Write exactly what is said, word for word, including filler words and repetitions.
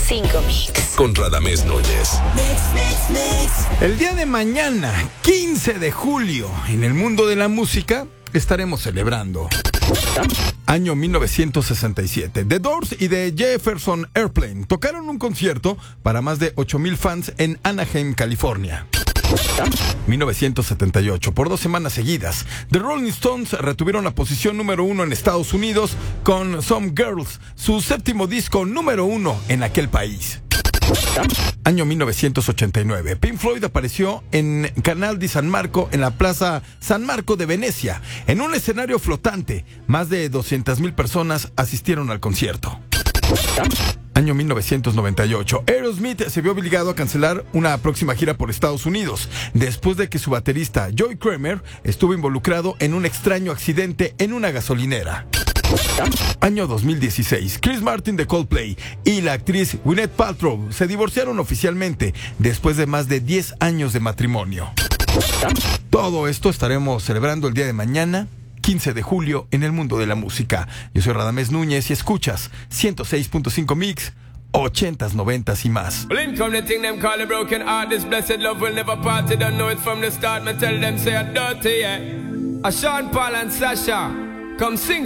cinco Mix. Con Radamés Núñez. El día de mañana, quince de julio, en el mundo de la música, estaremos celebrando. Año mil novecientos sesenta y siete. The Doors y The Jefferson Airplane tocaron un concierto para más de ocho mil fans en Anaheim, California. mil novecientos setenta y ocho. Por dos semanas seguidas, The Rolling Stones retuvieron la posición número uno en Estados Unidos con Some Girls, su séptimo disco número uno en aquel país. Año mil novecientos ochenta y nueve. Pink Floyd apareció en Canal di San Marco, en la Plaza San Marco de Venecia, en un escenario flotante. Más de doscientas mil personas asistieron al concierto. Año mil novecientos noventa y ocho. Aerosmith se vio obligado a cancelar una próxima gira por Estados Unidos, después de que su baterista Joey Kramer estuvo involucrado en un extraño accidente en una gasolinera. Año dos mil dieciséis. Chris Martin de Coldplay y la actriz Gwyneth Paltrow se divorciaron oficialmente después de más de diez años de matrimonio. Todo esto estaremos celebrando el día de mañana, quince de julio, en el mundo de la música. Yo soy Radamés Núñez y escuchas ciento seis punto cinco Mix, ochentas, noventas y más. Well, in come the thing them call a broken heart. This blessed love will never party. Don't know it from the start. Me tell them say I'm dirty, yeah. A Sean Paul and Sasha come sing.